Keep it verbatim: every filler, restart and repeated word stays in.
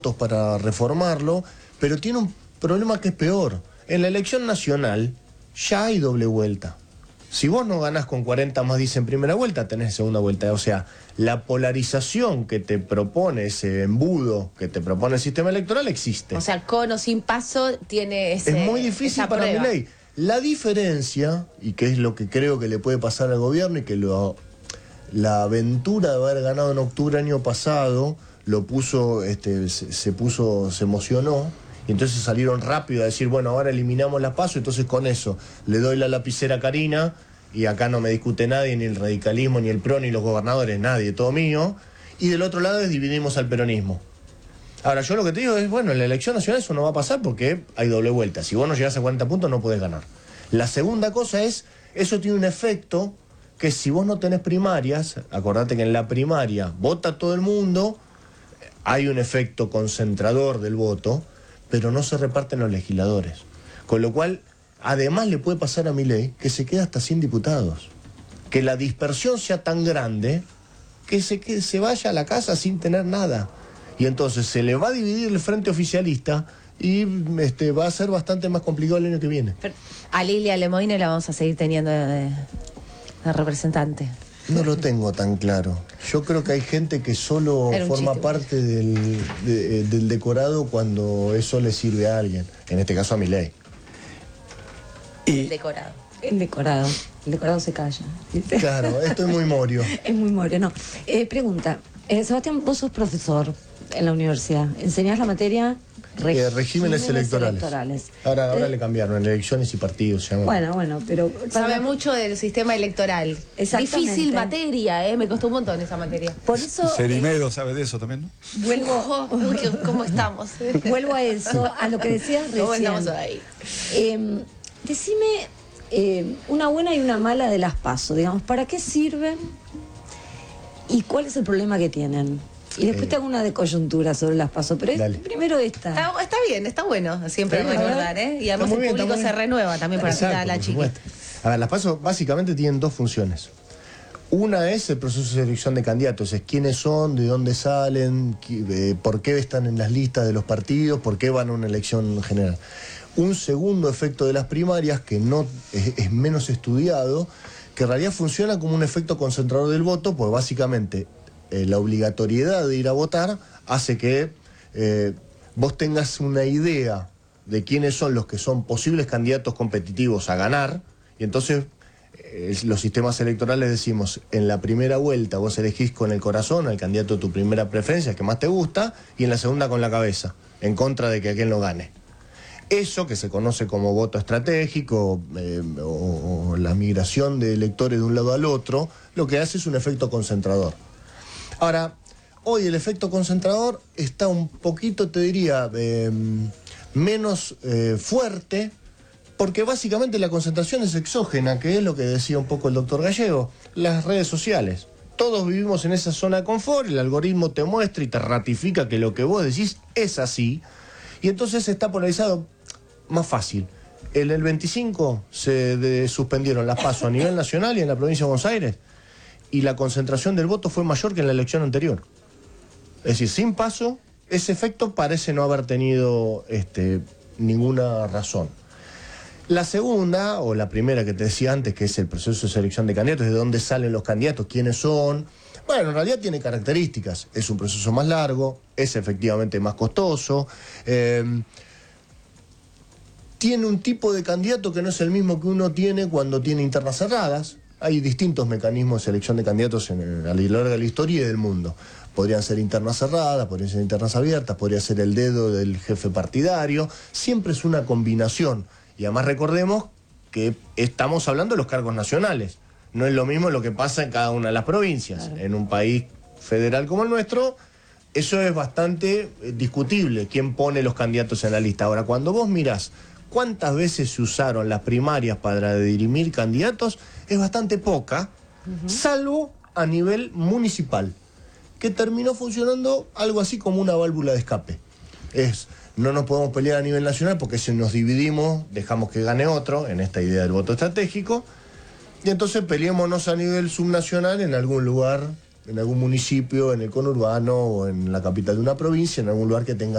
para reformarlo, pero tiene un problema que es peor. En la elección nacional ya hay doble vuelta. Si vos no ganás con cuarenta más diez en primera vuelta, tenés segunda vuelta. O sea, la polarización que te propone ese embudo, que te propone el sistema electoral, existe. O sea, con o sin paso tiene ese, es muy difícil para Milei. La diferencia, y que es lo que creo que le puede pasar al gobierno, y que lo, la aventura de haber ganado en octubre año pasado, lo puso, este, se, se puso, se emocionó, y entonces salieron rápido a decir, bueno, ahora eliminamos la PASO, entonces con eso le doy la lapicera a Karina, y acá no me discute nadie, ni el radicalismo, ni el PRO, ni los gobernadores, nadie, todo mío, y del otro lado es dividimos al peronismo. Ahora, yo lo que te digo es, bueno, en la elección nacional eso no va a pasar porque hay doble vuelta. Si vos no llegás a cuarenta puntos no podés ganar. La segunda cosa es, eso tiene un efecto que si vos no tenés primarias, acordate que en la primaria vota todo el mundo, hay un efecto concentrador del voto, pero no se reparten los legisladores. Con lo cual, además le puede pasar a Milei que se queda hasta sin diputados. Que la dispersión sea tan grande que se, que se vaya a la casa sin tener nada. Y entonces se le va a dividir el frente oficialista y este, va a ser bastante más complicado el año que viene. Pero a Lilia Lemoine la vamos a seguir teniendo de, de representante. No lo tengo tan claro. Yo creo que hay gente que solo forma chiste, parte del, de, del decorado cuando eso le sirve a alguien. En este caso a Milei. Y... El decorado. El decorado. El decorado se calla. ¿Viste? Claro, esto es muy morio. Es muy morio, no. Eh, pregunta, eh, Sebastián, vos sos profesor en la universidad. ¿Enseñás la materia? Reg eh, regímenes, regímenes electorales. electorales. Ahora, ahora eh, le cambiaron, elecciones y partidos. Se bueno, bueno, pero... Sabe para... mucho del sistema electoral. Difícil materia, ¿eh? Me costó un montón esa materia. Por eso... Cerimedo eh, sabe de eso también, ¿no? Vuelvo... Oh, ¿Cómo estamos? Vuelvo a eso, a lo que decías recién. ¿Cómo estamos ahí? Eh, decime eh, una buena y una mala de las PASO, digamos. ¿Para qué sirven y cuál es el problema que tienen? Y después eh, te hago una de coyuntura sobre las PASO, pero es, primero esta. Está, está bien, está bueno siempre recordar, ¿eh? Y además el bien, público se renueva también para citar a la chica. A ver, las PASO básicamente tienen dos funciones. Una es el proceso de selección de candidatos, es quiénes son, de dónde salen, qué, eh, por qué están en las listas de los partidos, por qué van a una elección general. Un segundo efecto de las primarias, que no es, es menos estudiado, que en realidad funciona como un efecto concentrador del voto, pues básicamente... Eh, la obligatoriedad de ir a votar hace que eh, vos tengas una idea de quiénes son los que son posibles candidatos competitivos a ganar, y entonces eh, los sistemas electorales decimos, en la primera vuelta vos elegís con el corazón al candidato de tu primera preferencia, el que más te gusta, y en la segunda con la cabeza, en contra de que aquel no gane. Eso, que se conoce como voto estratégico eh, o, o la migración de electores de un lado al otro, lo que hace es un efecto concentrador. Ahora, hoy el efecto concentrador está un poquito, te diría, eh, menos eh, fuerte, porque básicamente la concentración es exógena, que es lo que decía un poco el doctor Gallego, las redes sociales. Todos vivimos en esa zona de confort, el algoritmo te muestra y te ratifica que lo que vos decís es así, y entonces está polarizado más fácil. En el veinticinco se de, suspendieron las PASO a nivel nacional y en la provincia de Buenos Aires, y la concentración del voto fue mayor que en la elección anterior. Es decir, sin PASO, ese efecto parece no haber tenido este, ninguna razón. La segunda, o la primera que te decía antes, que es el proceso de selección de candidatos, de dónde salen los candidatos, quiénes son. Bueno, en realidad tiene características. Es un proceso más largo, es efectivamente más costoso. Eh, tiene un tipo de candidato que no es el mismo que uno tiene cuando tiene internas cerradas. Hay distintos mecanismos de selección de candidatos en el, a lo largo de la historia y del mundo. Podrían ser internas cerradas, podrían ser internas abiertas, podría ser el dedo del jefe partidario. Siempre es una combinación. Y además recordemos que estamos hablando de los cargos nacionales. No es lo mismo lo que pasa en cada una de las provincias. Claro. En un país federal como el nuestro, eso es bastante discutible, quién pone los candidatos en la lista. Ahora, cuando vos mirás cuántas veces se usaron las primarias para dirimir candidatos, es bastante poca, uh-huh. salvo a nivel municipal, que terminó funcionando algo así como una válvula de escape. Es, no nos podemos pelear a nivel nacional porque si nos dividimos, dejamos que gane otro, en esta idea del voto estratégico, y entonces peleémonos a nivel subnacional en algún lugar en algún municipio, en el conurbano o en la capital de una provincia, en algún lugar que tenga